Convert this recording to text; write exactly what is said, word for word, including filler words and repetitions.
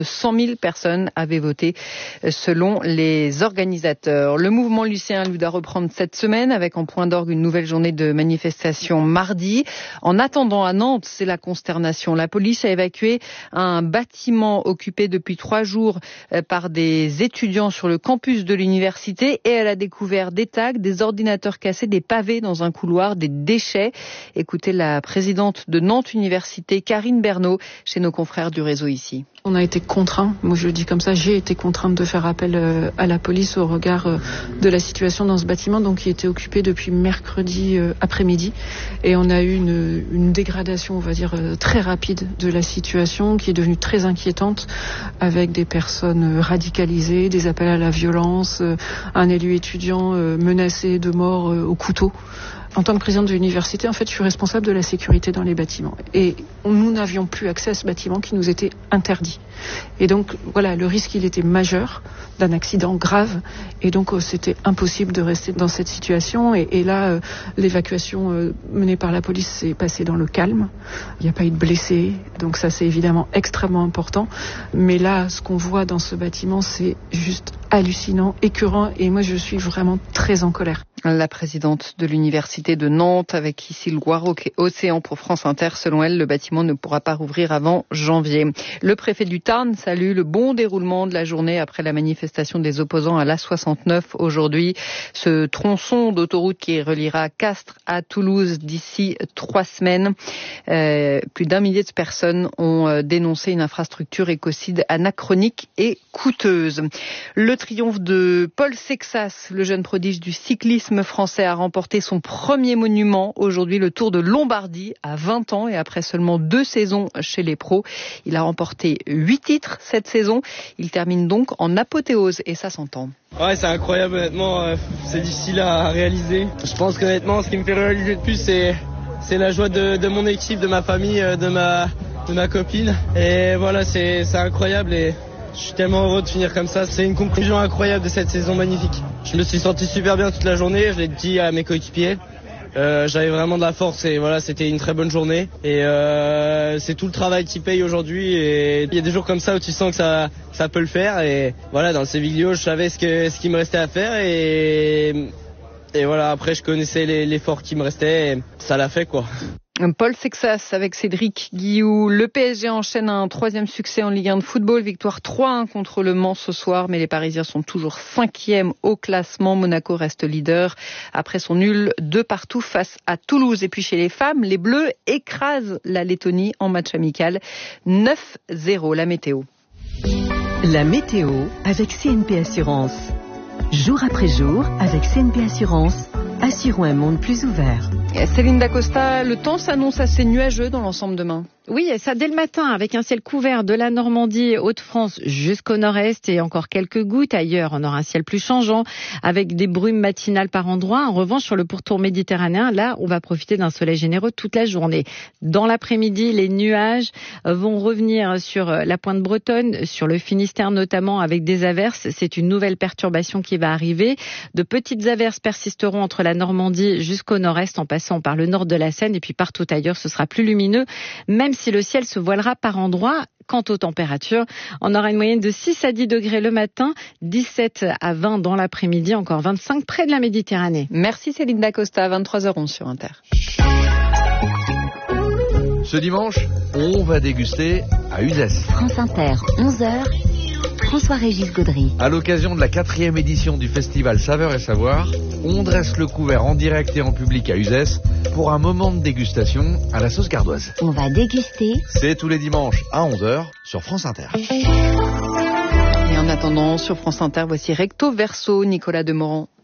cent mille personnes avaient voté selon les organisateurs. Le mouvement lycéen lui doit reprendre cette semaine avec en point d'orgue une nouvelle journée de manifestation mardi. En attendant à Nantes, c'est la consternation. La police a évacué un bâtiment occupé depuis trois jours par des étudiants sur le campus de l'université et elle a découvert des tags, des ordinateurs cassés, des pavés dans un couloir, des déchets. Écoutez la présidente de Nantes Université, Karine Bernot, chez nos confrères du réseau ici. On a été contraints, moi je le dis comme ça, j'ai été contrainte de faire appel euh, à la police au regard euh, de la situation dans ce bâtiment, donc qui était occupé depuis mercredi euh, après-midi. Et on a eu une, une dégradation, on va dire, euh, très rapide de la situation, qui est devenue très inquiétante, avec des personnes euh, radicalisées, des appels à la violence, euh, un élu étudiant euh, menacé de mort euh, au couteau. En tant que présidente de l'université, en fait, je suis responsable de la sécurité dans les bâtiments. Et nous n'avions plus accès à ce bâtiment qui nous était interdit. Et donc, voilà, le risque, il était majeur d'un accident grave. Et donc, c'était impossible de rester dans cette situation. Et, et là, euh, l'évacuation euh, menée par la police s'est passée dans le calme. Il n'y a pas eu de blessés. Donc ça, c'est évidemment extrêmement important. Mais là, ce qu'on voit dans ce bâtiment, c'est juste hallucinant, écœurant. Et moi, je suis vraiment très en colère. La présidente de l'université de Nantes, avec ici le Loire-Océan pour France Inter. Selon elle, le bâtiment ne pourra pas rouvrir avant janvier. Le préfet du Tarn salue le bon déroulement de la journée après la manifestation des opposants à l'A soixante-neuf aujourd'hui. Ce tronçon d'autoroute qui reliera Castres à Toulouse d'ici trois semaines. Euh, plus d'un millier de personnes ont dénoncé une infrastructure écocide anachronique et coûteuse. Le triomphe de Paul Sexas, le jeune prodige du cyclisme français, a remporté son premier monument aujourd'hui, le Tour de Lombardie, à vingt ans et après seulement deux saisons chez les pros. Il a remporté huit titres cette saison. Il termine donc en apothéose et ça s'entend. Ouais, c'est incroyable, honnêtement, euh, c'est difficile à réaliser. Je pense qu'honnêtement, ce qui me fait réaliser le plus, c'est, c'est la joie de, de mon équipe, de ma famille, de ma, de ma copine. Et voilà, c'est, c'est incroyable et je suis tellement heureux de finir comme ça. C'est une conclusion incroyable de cette saison magnifique. Je me suis senti super bien toute la journée, je l'ai dit à mes coéquipiers. Euh, j'avais vraiment de la force et voilà, c'était une très bonne journée. Et euh, c'est tout le travail qui paye aujourd'hui. Et il y a des jours comme ça où tu sens que ça, ça peut le faire. Et voilà, dans le Sévillio, je savais ce que ce qu'il me restait à faire. Et, et voilà, après, je connaissais les, l'effort qui me restait. Et ça l'a fait, quoi. Paul Sexas avec Cédric Guillou. Le P S G enchaîne un troisième succès en Ligue un de football. Victoire trois un contre Le Mans ce soir, mais les Parisiens sont toujours cinquième au classement. Monaco reste leader après son nul deux partout face à Toulouse. Et puis chez les femmes, les Bleus écrasent la Lettonie en match amical neuf zéro. La météo. La météo avec C N P Assurance. Jour après jour, avec C N P Assurance, assurons un monde plus ouvert. Céline Dacosta, le temps s'annonce assez nuageux dans l'ensemble demain. Oui, et ça dès le matin, avec un ciel couvert de la Normandie, Hauts-de-France jusqu'au nord-est et encore quelques gouttes. Ailleurs, on aura un ciel plus changeant, avec des brumes matinales par endroits. En revanche, sur le pourtour méditerranéen, là, on va profiter d'un soleil généreux toute la journée. Dans l'après-midi, les nuages vont revenir sur la pointe bretonne, sur le Finistère notamment, avec des averses. C'est une nouvelle perturbation qui va arriver. De petites averses persisteront entre la Normandie jusqu'au nord-est, en passant par le nord de la Seine, et puis partout ailleurs, ce sera plus lumineux, même si le ciel se voilera par endroits. Quant aux températures, on aura une moyenne de six à dix degrés le matin, dix-sept à vingt dans l'après-midi, encore vingt-cinq près de la Méditerranée. Merci Céline Dacosta, vingt-trois heures onze sur Inter. Ce dimanche, on va déguster à Uzès. France Inter, onze heures. François-Régis Gaudry. À l'occasion de la quatrième édition du festival Saveurs et Savoir, on dresse le couvert en direct et en public à Uzès pour un moment de dégustation à la sauce gardoise. On va déguster. C'est tous les dimanches à onze heures sur France Inter. Et en attendant, sur France Inter, voici Recto Verso, Nicolas Demorand.